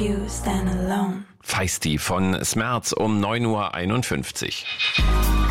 you stand alone. Feisty von Smerz um 9.51 Uhr.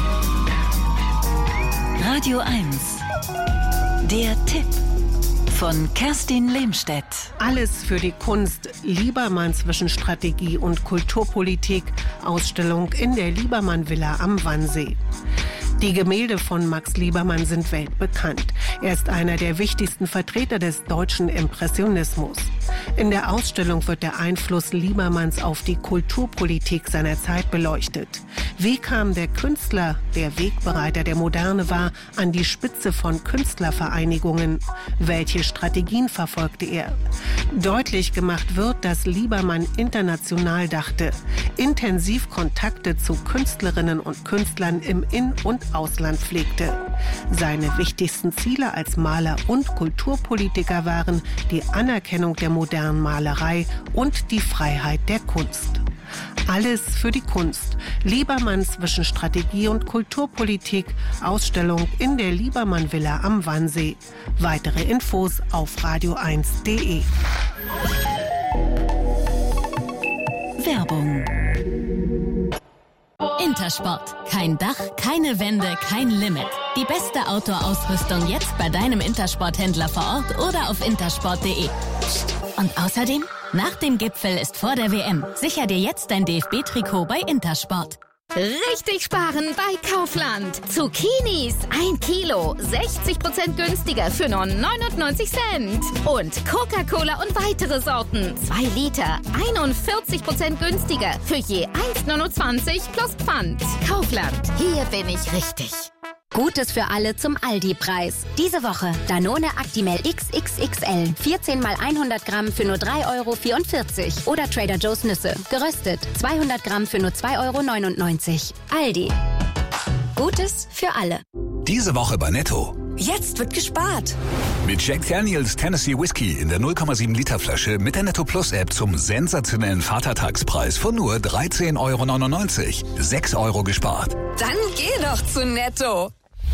Radio 1. Der Tipp von Kerstin Lehmstedt. Alles für die Kunst. Liebermann zwischen Strategie und Kulturpolitik. Ausstellung in der Liebermann-Villa am Wannsee. Die Gemälde von Max Liebermann sind weltbekannt. Er ist einer der wichtigsten Vertreter des deutschen Impressionismus. In der Ausstellung wird der Einfluss Liebermanns auf die Kulturpolitik seiner Zeit beleuchtet. Wie kam der Künstler, der Wegbereiter der Moderne war, an die Spitze von Künstlervereinigungen? Welche Strategien verfolgte er? Deutlich gemacht wird, dass Liebermann international dachte, intensiv Kontakte zu Künstlerinnen und Künstlern im In- und Ausland pflegte. Seine wichtigsten Ziele als Maler und Kulturpolitiker waren die Anerkennung der modernen Malerei und die Freiheit der Kunst. Alles für die Kunst. Liebermann zwischen Strategie und Kulturpolitik. Ausstellung in der Liebermann-Villa am Wannsee. Weitere Infos auf radio1.de. Werbung. Intersport. Kein Dach, keine Wände, kein Limit. Die beste Outdoor-Ausrüstung jetzt bei deinem Intersport-Händler vor Ort oder auf intersport.de. Und außerdem, nach dem Gipfel ist vor der WM. Sicher dir jetzt dein DFB-Trikot bei Intersport. Richtig sparen bei Kaufland. Zucchinis 1 Kilo, 60% günstiger für nur 99 Cent. Und Coca-Cola und weitere Sorten, 2 Liter, 41% günstiger für je 1,29 plus Pfand. Kaufland, hier bin ich richtig. Gutes für alle zum Aldi-Preis. Diese Woche Danone Actimel XXXL. 14 mal 100 Gramm für nur 3,44 € Oder Trader Joe's Nüsse. Geröstet. 200 Gramm für nur 2,99 €. Aldi. Gutes für alle. Diese Woche bei Netto. Jetzt wird gespart. Mit Jack Daniels Tennessee Whiskey in der 0,7 Liter Flasche mit der Netto Plus App zum sensationellen Vatertagspreis von nur 13,99 €. 6 € gespart. Dann geh doch zu Netto.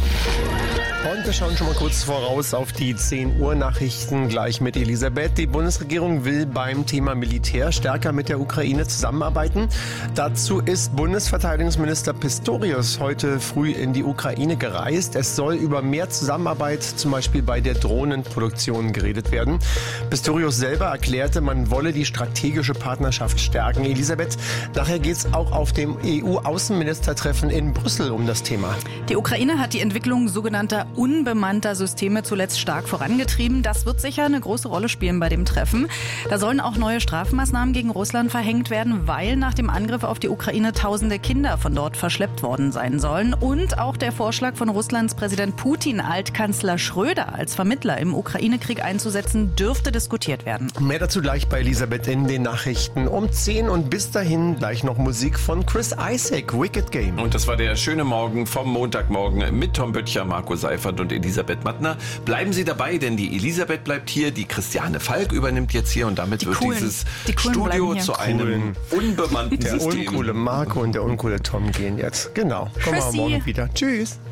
Und wir schauen schon mal kurz voraus auf die 10 Uhr Nachrichten gleich mit Elisabeth. Die Bundesregierung will beim Thema Militär stärker mit der Ukraine zusammenarbeiten. Dazu ist Bundesverteidigungsminister Pistorius heute früh in die Ukraine gereist. Es soll über mehr Zusammenarbeit zum Beispiel bei der Drohnenproduktion geredet werden. Pistorius selber erklärte, man wolle die strategische Partnerschaft stärken. Elisabeth, nachher geht es auch auf dem EU-Außenministertreffen in Brüssel um das Thema. Die Ukraine hat die Entwicklung sogenannter unbemannter Systeme zuletzt stark vorangetrieben. Das wird sicher eine große Rolle spielen bei dem Treffen. Da sollen auch neue Strafmaßnahmen gegen Russland verhängt werden, weil nach dem Angriff auf die Ukraine tausende Kinder von dort verschleppt worden sein sollen. Und auch der Vorschlag von Russlands Präsident Putin, Altkanzler Schröder als Vermittler im Ukraine-Krieg einzusetzen, dürfte diskutiert werden. Mehr dazu gleich bei Elisabeth in den Nachrichten um 10 und bis dahin gleich noch Musik von Chris Isaak, Wicked Game. Und das war der schöne Morgen vom Montagmorgen mit Tom Böttcher, Marco Seifert und Elisabeth Mattner. Bleiben Sie dabei, denn die Elisabeth bleibt hier, die Christiane Falk übernimmt jetzt hier und damit wird dieses Studio zu einem unbemannten System. Der uncoole Marco und der uncoole Tom gehen jetzt. Genau. Kommen wir morgen wieder. Tschüss.